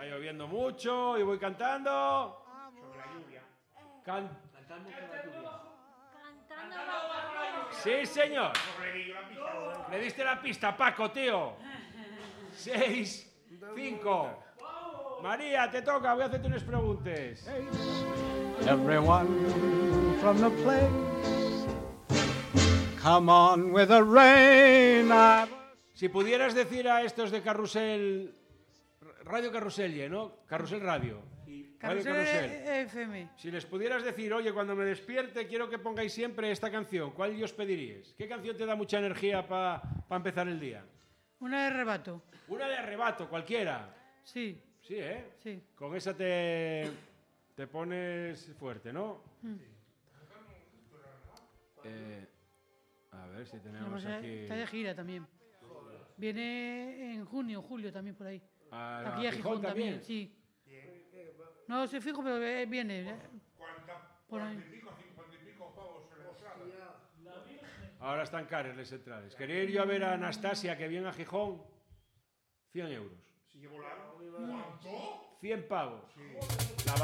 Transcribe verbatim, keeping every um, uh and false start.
Está lloviendo mucho y voy cantando. Sobre la lluvia. Can... Cantando sobre la lluvia. Cantando bajo la lluvia. Sí, señor. No le di yo la pista. Le diste la pista, Paco, tío. Seis, cinco. María, te toca, voy a hacerte unas preguntas. Everyone from the place, come on with the rain. I... Si pudieras decir a estos de Carrusel, Radio Carrusel, ¿no? Carrusel Radio. Radio Carrusel F M. Si les pudieras decir, oye, cuando me despierte quiero que pongáis siempre esta canción, ¿cuál os pediríais? ¿Qué canción te da mucha energía para pa empezar el día? Una de Rebato. Una de Arrebato, cualquiera. Sí. Sí, ¿eh? Sí. Con esa te, te pones fuerte, ¿no? Mm. Eh, a ver si tenemos Vamos a- aquí... Está de gira también. Viene en junio, julio también por ahí. ¿A Aquí a Gijón Gijón también? también, sí. No sé fijo, pero eh, viene. eh, Por ahí. Ahora están caras las entradas. Quería ir yo a ver a Anastasia, que viene a Gijón. cien euros. Si llevo la... ¿Cuánto? cien pavos. La